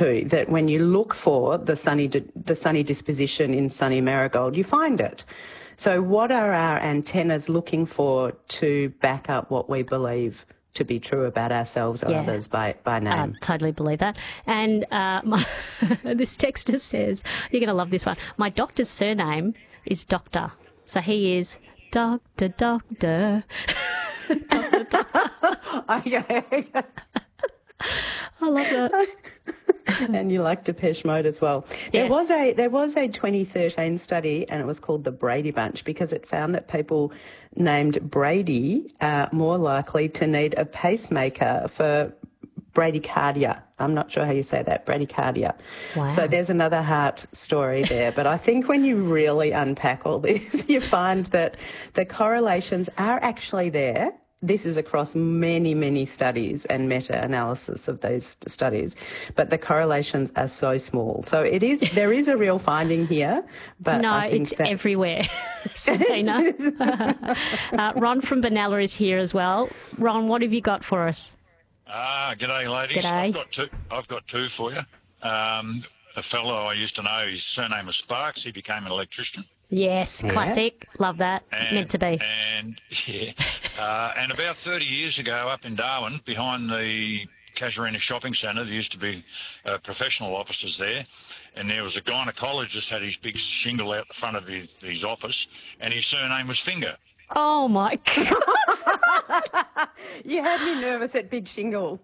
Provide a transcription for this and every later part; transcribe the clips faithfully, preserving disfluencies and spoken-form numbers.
too, that when you look for the sunny, the sunny disposition in sunny marigold, you find it. So what are our antennas looking for to back up what we believe to be true about ourselves or yeah. others by, by name? I totally believe that. And uh, my, this texter says, you're going to love this one, my doctor's surname is Doctor. So he is Doctor, Doctor. Doctor, Doctor. Okay. I love that. And you like Depeche Mode as well. There Yes. was a there was a twenty thirteen study, and it was called the Brady Bunch, because it found that people named Brady are more likely to need a pacemaker for bradycardia. I'm not sure how you say that, bradycardia. Wow. So there's another heart story there. But I think when you really unpack all this, you find that the correlations are actually there. This is across many, many studies and meta-analysis of those studies, but the correlations are so small. So it is, there is a real finding here, but no, I think it's that everywhere, Sabina. uh, Ron from Benalla is here as well. Ron, what have you got for us? Ah, g'day, ladies. G'day. I've got two. I've got two for you. Um, a fellow I used to know, his surname was Sparks. He became an electrician. Yes, Yeah. classic. Love that. And, Meant to be. And yeah, uh, and about thirty years ago, up in Darwin, behind the Casuarina Shopping Centre, there used to be uh, professional offices there, and there was a gynaecologist had his big shingle out the front of his, his office, and his surname was Finger. Oh, my God. you had me nervous at Big Shingle.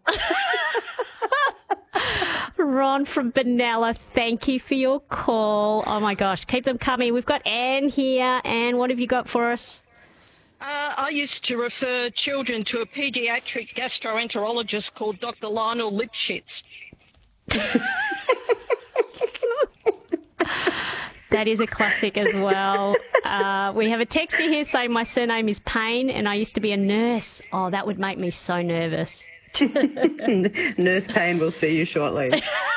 Ron from Benalla, thank you for your call. Oh, my gosh. Keep them coming. We've got Anne here. Anne, what have you got for us? Uh, I used to refer children to a paediatric gastroenterologist called Doctor Lionel Lipschitz. That is a classic as well. Uh, we have a texter here saying my surname is Payne and I used to be a nurse. Oh, that would make me so nervous. Nurse Payne will see you shortly.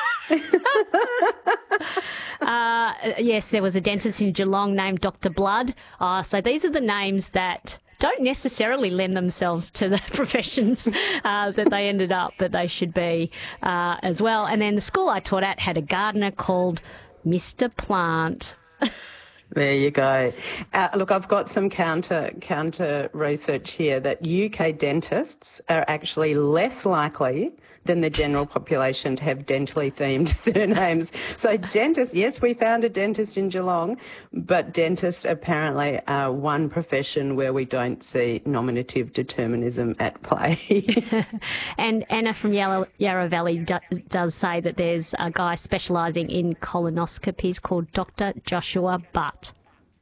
uh, yes, there was a dentist in Geelong named Doctor Blood. Uh, so these are the names that don't necessarily lend themselves to the professions uh, that they ended up, but they should be uh, as well. And then the school I taught at had a gardener called Mister Plant. There you go. Uh, look, I've got some counter counter research here that U K dentists are actually less likely than the general population to have dentally themed surnames. So dentists, yes, we found a dentist in Geelong, but dentists apparently are one profession where we don't see nominative determinism at play. And Anna from Yarra, Yarra Valley do, does say that there's a guy specialising in colonoscopies called Doctor Joshua Butt.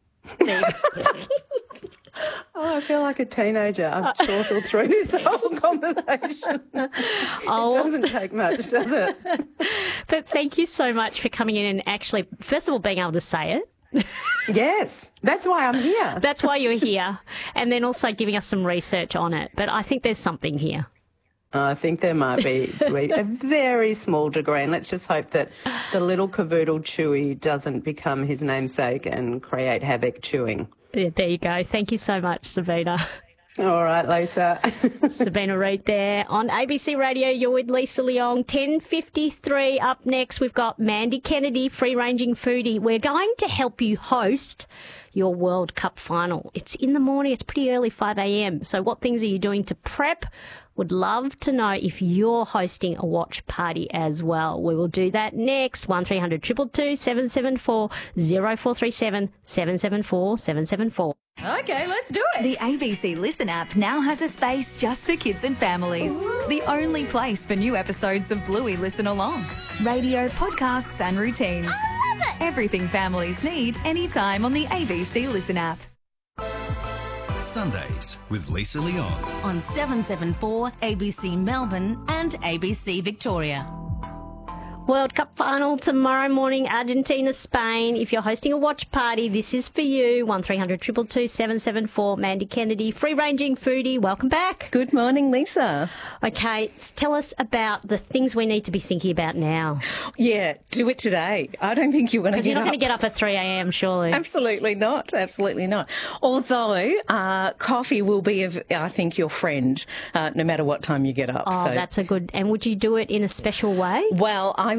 Oh, I feel like a teenager. I've chortled through this whole conversation. Oh. It doesn't take much, does it? But thank you so much for coming in and actually, first of all, being able to say it. Yes, that's why I'm here. That's why you're here. And then also giving us some research on it. But I think there's something here. I think there might be to a very small degree, and let's just hope that the little cavoodle Chewy doesn't become his namesake and create havoc chewing. Yeah, there you go. Thank you so much, Sabina. All right, Lisa. Sabina Reid there on A B C Radio. You're with Lisa Leong. ten fifty-three up next. We've got Mandy Kennedy, free-ranging foodie. We're going to help you host your World Cup final. It's in the morning. It's pretty early, five a.m. So what things are you doing to prep? Would love to know if you're hosting a watch party as well. We will do that next. one three hundred two two two seven seven four oh four three seven seven seven four seven seven four. Okay, let's do it. The A B C Listen app now has a space just for kids and families. Ooh. The only place for new episodes of Bluey Listen Along. Radio, podcasts and routines. I love it. Everything families need anytime on the A B C Listen app. Sundays with Lisa Leong on seven seven four A B C Melbourne and A B C Victoria. World Cup final tomorrow morning, Argentina, Spain. If you're hosting a watch party, this is for you. one three hundred two two two seven seven four. Mandy Kennedy, free-ranging foodie. Welcome back. Good morning, Lisa. Okay, tell us about the things we need to be thinking about now. Yeah, do it today. I don't think you want to Because get you're not up. going to get up at three a.m, surely. Absolutely not. Absolutely not. Although uh, coffee will be, of, I think, your friend uh, no matter what time you get up. Oh, so. that's a good... And would you do it in a special way? Well, I